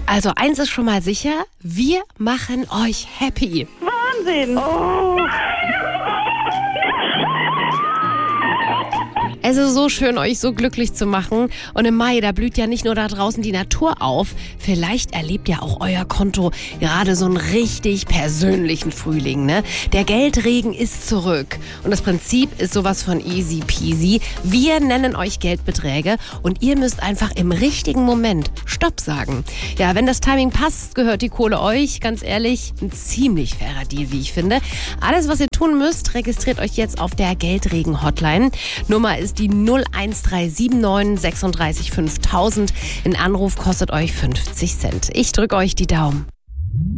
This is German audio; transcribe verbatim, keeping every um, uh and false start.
Also eins ist schon mal sicher, wir machen euch happy. Wahnsinn! Oh. Es ist so schön, euch so glücklich zu machen. Und im Mai, da blüht ja nicht nur da draußen die Natur auf. Vielleicht erlebt ja auch euer Konto gerade so einen richtig persönlichen Frühling, ne? Der Geldregen ist zurück. Und das Prinzip ist sowas von easy peasy. Wir nennen euch Geldbeträge und ihr müsst einfach im richtigen Moment Stopp sagen. Ja, wenn das Timing passt, gehört die Kohle euch. Ganz ehrlich, ein ziemlich fairer Deal, wie ich finde. Alles, was ihr tun müsst, registriert euch jetzt auf der Geldregen-Hotline. Nummer ist die null eins drei sieben neun sechsunddreißig fünftausend. Ein Anruf kostet euch fünfzig Cent. Ich drücke euch die Daumen.